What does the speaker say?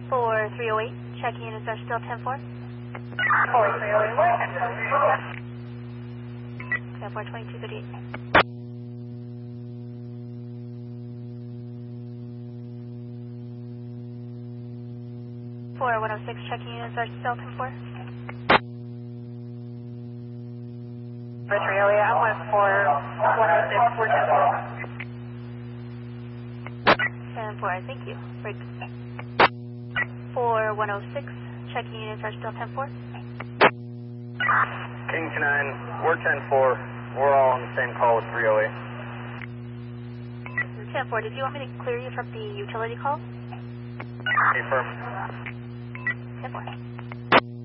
4308, checking units are still 10-4. 10-4, 2238. 4106, checking units are still 10-4. 4308, I'm with 4106, we're 10-4, thank you. Break. 4106, checking units are still 10-4. King 9, we're 10-4. We're all on the same call with 308. 10-4, did you want me to clear you from the utility call? Confirm. 10-4.